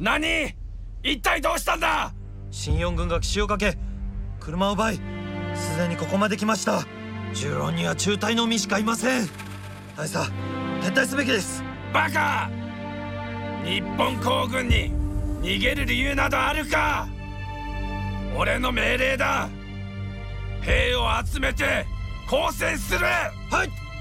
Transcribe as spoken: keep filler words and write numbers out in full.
何？一体どうしたんだ？ 新四軍が奇襲をかけ車を奪い、すでにここまで来ました。重論には中隊のみしかいません。大佐、撤退すべきです。 バカ！日本皇軍に逃げる理由などあるか？俺の命令だ。兵を集めて抗戦する。 はい。